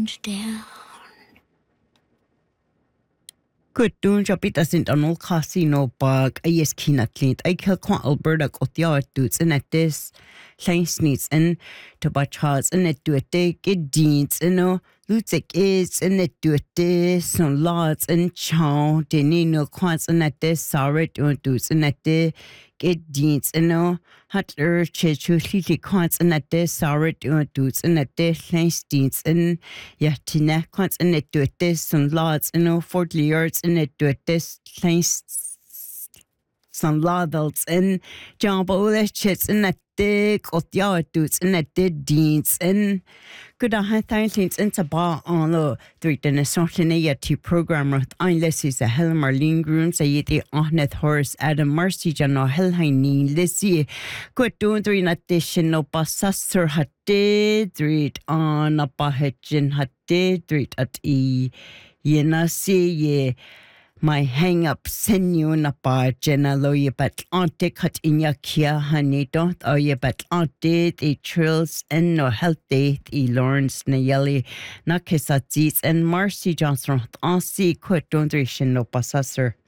wind down. Good doing job it doesn't on all casino bug a yes kina clean I kill quite Alberta got the art dudes and at this Saints needs and to batch hearts and it do a take it deeds and no Lutek is and it do this some lots and chow they need no quants and at this sorry doing dudes and at the get deeds and no hat chechu lily quants and at this sorry doing dudes and at this Saints deeds and yeah tina quants and it do this some lots and no 40 yards and it do this Saints some ladles and jump all the chits and at the got the art dudes and at the deeds and good I had things into bar on the three dinner sorting a yeti program with unless is a hell Marlene Groom say the Ahnet Horace Adam Mercy Jano Helhaini Lissy good doing three in addition no passer had did three on a bahajin had did three at e yena see ye my hang up send you na pa jenalo ye but ante cut in ya kia honey don't oh ye but ante the trills and no healthy the Lawrence na yelly na kesatsis and Marcy Johnson on see quit don't no passer